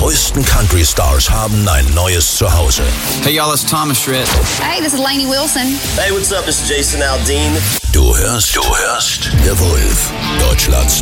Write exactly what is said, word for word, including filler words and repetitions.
neuesten Country-Stars haben ein neues Zuhause. Hey y'all, it's Thomas Rhett. Hey, this is Lainey Wilson. Hey, what's up? This is Jason Aldean. Du hörst, du hörst The Wolf, Deutschlands